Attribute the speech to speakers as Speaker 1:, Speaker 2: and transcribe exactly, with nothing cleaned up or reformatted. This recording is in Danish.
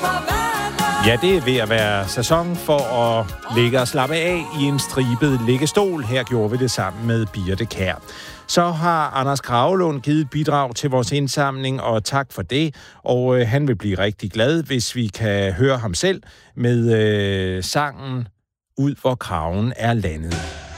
Speaker 1: Ja, det er ved at være sæson for at ligge og slappe af i en stribet liggestol. Her gjorde vi det sammen med Birte Kjær. Så har Anders Kragelund givet et bidrag til vores indsamling, og tak for det. Og øh, han vil blive rigtig glad, hvis vi kan høre ham selv med øh, sangen Ud hvor kraven er landet.